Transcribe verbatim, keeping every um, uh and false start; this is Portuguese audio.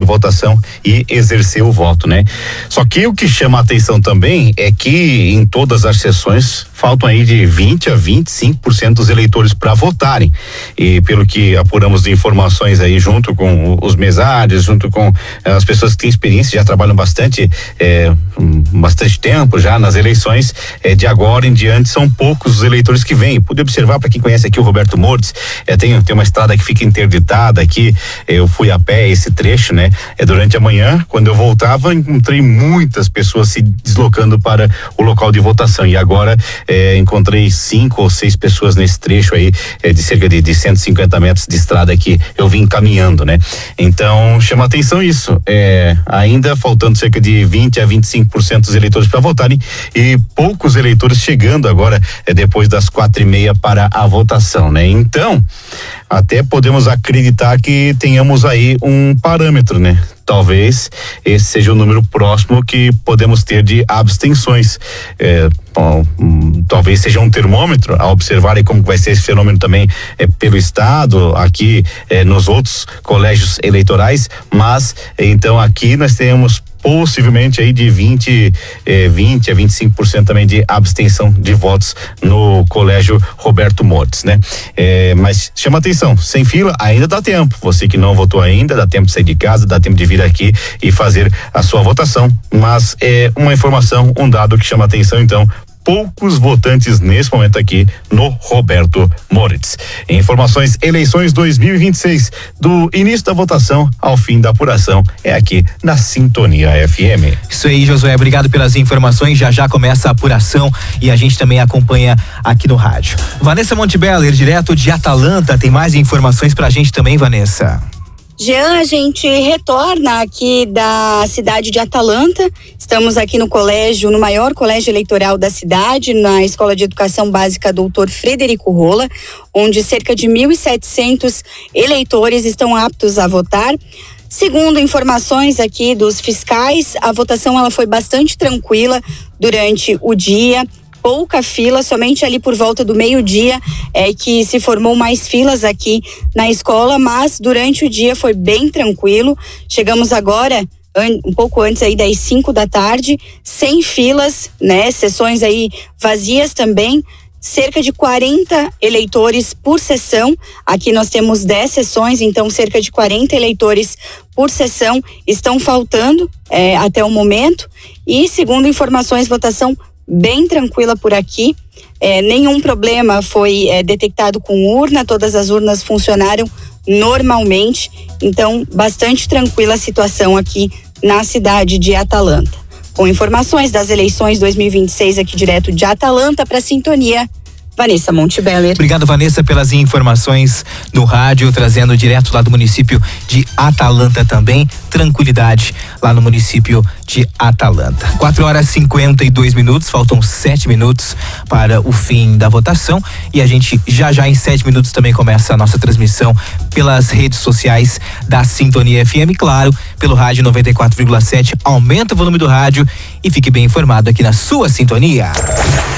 votação e exercer o voto, né? Só que o que chama a atenção também é que em todas as sessões faltam aí de vinte a vinte e cinco por cento dos eleitores para votarem. E pelo que apuramos de informações aí junto com os mesários, junto com as pessoas que têm experiência, já trabalham bastante, é, bastante tempo já nas eleições, é, de agora em diante são poucos os eleitores que vêm. Pude observar, para quem conhece aqui o Roberto Mortes, é, tem, tem uma estrada que fica interditada aqui, eu fui a pé esse trecho, né? É, durante a manhã, quando eu voltava, encontrei muitas pessoas se deslocando para o local de votação, e agora é, encontrei cinco ou seis pessoas nesse trecho aí, é, de cerca de, de cento e cinquenta metros de estrada que eu vim caminhando, né? Então chama atenção isso, é, ainda faltando cerca de vinte a vinte e cinco por cento dos eleitores para votarem e poucos eleitores chegando agora, é, depois das quatro e meia para a votação, né? Então até podemos acreditar que tenhamos aí um parâmetro, né? Talvez esse seja o número próximo que podemos ter de abstenções. É, bom, hum, talvez seja um termômetro a observar aí como vai ser esse fenômeno também, é, pelo estado, aqui é, nos outros colégios eleitorais, mas então aqui nós temos possivelmente aí de vinte, eh, vinte a vinte e cinco por cento também de abstenção de votos no colégio Roberto Mortes, né? Eh, mas chama atenção, sem fila ainda dá tempo, você que não votou ainda, dá tempo de sair de casa, dá tempo de vir aqui e fazer a sua votação, mas é uma informação, um dado que chama atenção, então, poucos votantes nesse momento aqui no Roberto Moritz. Informações, eleições dois mil e vinte e seis, do início da votação ao fim da apuração, é aqui na Sintonia F M. Isso aí, Josué, obrigado pelas informações, já já começa a apuração e a gente também acompanha aqui no rádio. Vanessa Montebeller, direto de Atalanta, tem mais informações pra gente também, Vanessa. Jean, a gente retorna aqui da cidade de Atalanta. Estamos aqui no colégio, no maior colégio eleitoral da cidade, na Escola de Educação Básica doutor Frederico Rola, onde cerca de mil e setecentos eleitores estão aptos a votar. Segundo informações aqui dos fiscais, a votação ela foi bastante tranquila durante o dia. Pouca fila, somente ali por volta do meio-dia é que se formou mais filas aqui na escola, mas durante o dia foi bem tranquilo. Chegamos agora um pouco antes aí das cinco da tarde, sem filas, né? Sessões aí vazias também, cerca de quarenta eleitores por sessão. Aqui nós temos dez sessões, então cerca de quarenta eleitores por sessão estão faltando é, até o momento. E segundo informações, votação bem tranquila por aqui, é, nenhum problema foi é, detectado com urna, todas as urnas funcionaram normalmente, então bastante tranquila a situação aqui na cidade de Atalanta. Com informações das eleições dois mil e vinte e seis aqui direto de Atalanta para Sintonia, Vanessa Montebeller. Obrigado, Vanessa, pelas informações no rádio, trazendo direto lá do município de Atalanta também. Tranquilidade lá no município de Atalanta. quatro horas e cinquenta e dois minutos, faltam sete minutos para o fim da votação e a gente já já em sete minutos também começa a nossa transmissão pelas redes sociais da Sintonia F M, claro, pelo rádio noventa e quatro vírgula sete. Aumenta o volume do rádio e fique bem informado aqui na sua sintonia.